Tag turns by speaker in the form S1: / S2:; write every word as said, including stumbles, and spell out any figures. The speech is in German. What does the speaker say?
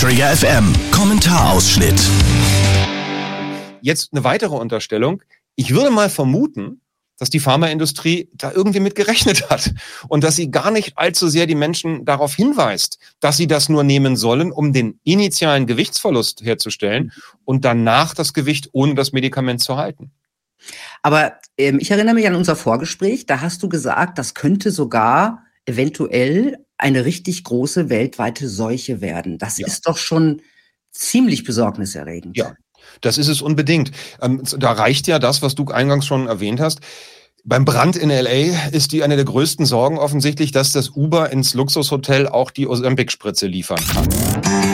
S1: Trigger F M, Kommentarausschnitt.
S2: Jetzt eine weitere Unterstellung. Ich würde mal vermuten, dass die Pharmaindustrie da irgendwie mit gerechnet hat und dass sie gar nicht allzu sehr die Menschen darauf hinweist, dass sie das nur nehmen sollen, um den initialen Gewichtsverlust herzustellen und danach das Gewicht ohne das Medikament zu halten.
S3: Aber ähm, ich erinnere mich an unser Vorgespräch, da hast du gesagt, das könnte sogar eventuell eine richtig große weltweite Seuche werden. Das
S2: Ja.
S3: ist doch schon ziemlich besorgniserregend.
S2: Ja, das ist es unbedingt. Ähm, da reicht ja das, was du eingangs schon erwähnt hast. Beim Brand in L A ist die eine der größten Sorgen offensichtlich, dass das Uber ins Luxushotel auch die Ozempic-Spritze liefern kann.